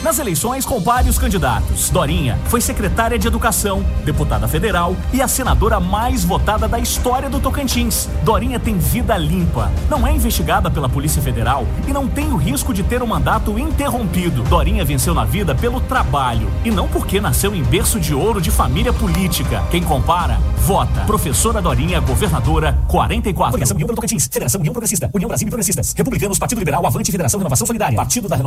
Nas eleições, compare os candidatos. Dorinha foi secretária de Educação, deputada federal e a senadora mais votada da história do Tocantins. Dorinha tem vida limpa, não é investigada pela Polícia Federal e não tem o risco de ter o mandato interrompido. Dorinha venceu na vida pelo trabalho e não porque nasceu em berço de ouro de família política. Quem compara, vota. Professora Dorinha, governadora, 44. Coligação União pelo Tocantins, Federação União Progressista, União Brasil e Progressistas, Republicanos, Partido Liberal, Avante, Federação Renovação Solidária, Partido da Renovação.